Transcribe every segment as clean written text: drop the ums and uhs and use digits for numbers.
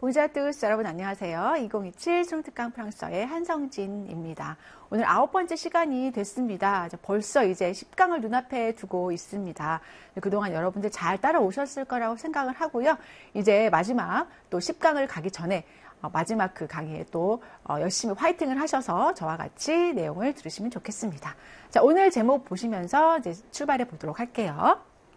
봉자 tous 여러분 안녕하세요. 2027 수능특강 프랑스어의 한성진입니다. 오늘 9번째 시간이 됐습니다. 벌써 이제 10강을 눈앞에 두고 있습니다. 그동안 여러분들 잘 따라오셨을 거라고 생각을 하고요. 이제 마지막 또 10강을 가기 전에 마지막 그 강의에 또 열심히 화이팅을 하셔서 저와 같이 내용을 들으시면 좋겠습니다. 자, 오늘 제목 보시면서 이제 출발해 보도록 할게요.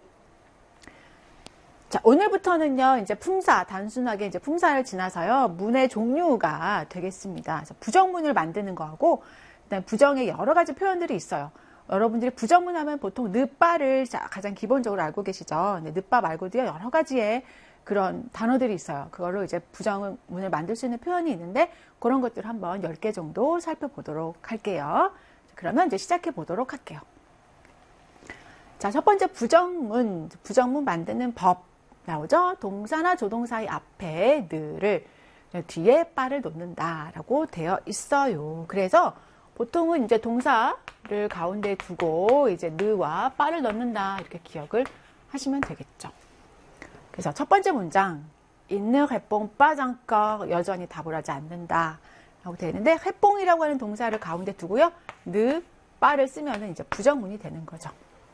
자, 오늘부터는요, 이제 품사, 단순하게 이제 품사를 지나서요, 문의 종류가 되겠습니다. 그래서 부정문을 만드는 거하고, 그다음 부정의 여러 가지 표현들이 있어요. 여러분들이 부정문 하면 보통 느빠를 가장 기본적으로 알고 계시죠. 느빠 말고도요, 여러 가지의 그런 단어들이 있어요. 그걸로 이제 부정문을 만들 수 있는 표현이 있는데, 그런 것들을 한번 10개 정도 살펴보도록 할게요. 그러면 이제 시작해 보도록 할게요. 자, 첫 번째 부정문 만드는 법. 나오죠? 동사나 조동사의 앞에 느를, 뒤에 빠를 놓는다라고 되어 있어요. 그래서 보통은 이제 동사를 가운데 두고 이제 느와 빠를 넣는다 이렇게 기억을 하시면 되겠죠. 그래서 첫 번째 문장, il ne répond pas encore, 여전히 답을 하지 않는다 라고 되어 있는데, répond이라고 하는 동사를 가운데 두고요, 느, 빠를 쓰면은 이제 부정문이 되는 거죠.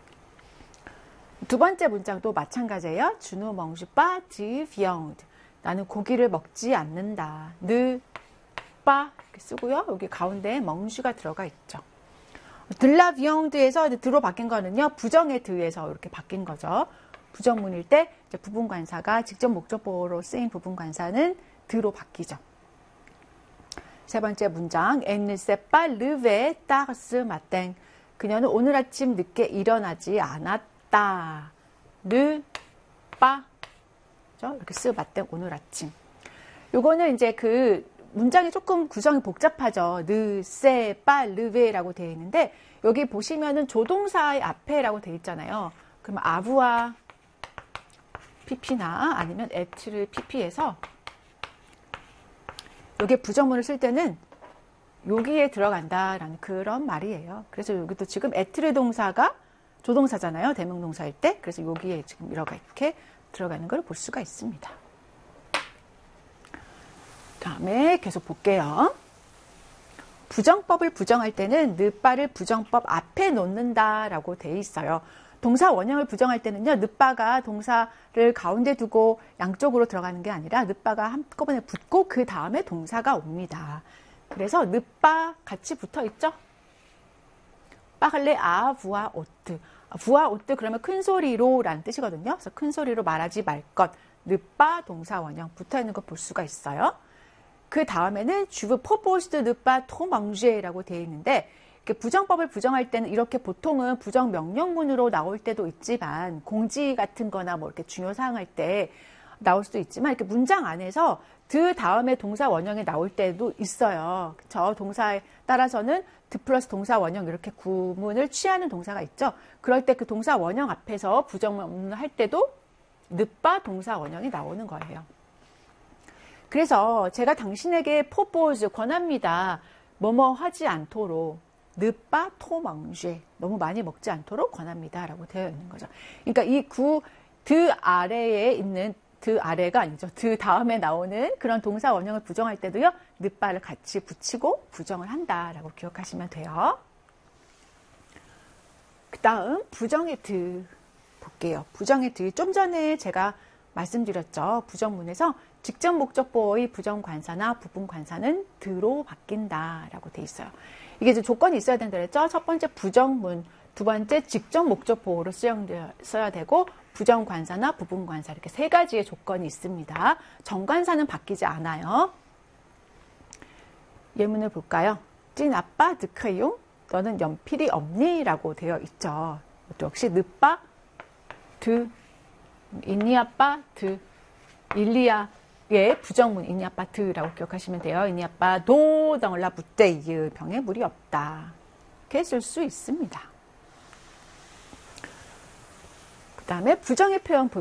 두 번째 문장도 마찬가지예요. Je ne mange pas de viande. 나는 고기를 먹지 않는다. ne pas 이렇게 쓰고요. 여기 가운데에 mange가 들어가 있죠. de la viande에서 드로 바뀐 거는요, 부정의 드에서 이렇게 바뀐 거죠. 부정문일 때 이제 부분관사가 직접 목적보호로 쓰인 부분관사는 드로 바뀌죠. 세 번째 문장, elle ne s'est pas levée tard ce matin. 그녀는 오늘 아침 늦게 일어나지 않았다. 르, 빠. 이렇게 쓰, 맞땡, 오늘 아침. 요거는 이제 그 문장이 조금 구성이 복잡하죠. 르, 세, 빠, 르베라고 되어 있는데, 여기 보시면은 조동사의 앞에라고 되어 있잖아요. 그럼 아부와 PP나 아니면 에트를 PP해서 여기에 부정문을 쓸 때는 여기에 들어간다라는 그런 말이에요. 그래서 여기도 지금 에트르 동사가 조동사잖아요. 대명동사일 때. 그래서 여기에 지금 이렇게 들어가는 걸 볼 수가 있습니다. 다음에 계속 볼게요. 부정법을 부정할 때는 느빠를 부정법 앞에 놓는다라고 돼 있어요. 동사 원형을 부정할 때는요, 느빠가 동사를 가운데 두고 양쪽으로 들어가는 게 아니라 느빠가 한꺼번에 붙고 그 다음에 동사가 옵니다. 그래서 느빠 같이 붙어 있죠? parler à voix haute. voix haute 그러면 큰 소리로 라는 뜻이거든요. 그래서 큰 소리로 말하지 말 것. 느빠 동사 원형 붙어 있는 거 볼 수가 있어요. 그 다음에는 je vous propose de ne pas trop manger 라고 되어 있는데, 부정법을 부정할 때는 이렇게 보통은 부정 명령문으로 나올 때도 있지만, 공지 같은 거나 뭐 이렇게 중요 사항 할 때 나올 수도 있지만, 이렇게 문장 안에서 드 다음에 동사 원형이 나올 때도 있어요. 저 동사에 따라서는 드 플러스 동사 원형 이렇게 구문을 취하는 동사가 있죠. 그럴 때 그 동사 원형 앞에서 부정문을 할 때도 느빠 동사 원형이 나오는 거예요. 그래서 제가 당신에게 포포즈 권합니다. 뭐뭐 하지 않도록 느빠 토망쉐 너무 많이 먹지 않도록 권합니다 라고 되어 있는 거죠. 그러니까 이 드 아래에 있는 드 아래가 아니죠. 드 다음에 나오는 그런 동사 원형을 부정할 때도요, 느빠를 같이 붙이고 부정을 한다라고 기억하시면 돼요. 그 다음 부정의 드 볼게요. 부정의 드 좀 전에 제가 말씀드렸죠. 부정문에서 직접 목적보호의 부정관사나 부분관사는 드로 바뀐다라고 돼 있어요. 이게 이제 조건이 있어야 된다 그랬죠. 첫 번째 부정문, 두 번째 직접 목적보호로 써야 되고, 부정관사나 부분관사 이렇게 세 가지의 조건이 있습니다. 정관사는 바뀌지 않아요. 예문을 볼까요? 찐 아빠 드크용, 너는 연필이 없니? 라고 되어 있죠. 또 역시 느빠 드, 있니 아빠 드, 일리아의 부정문 있니 아빠 드라고 기억하시면 돼요. 있니 아빠 도 덩라 부떼이 병에 물이 없다. 이렇게 쓸 수 있습니다. 그 다음에 부정의 표현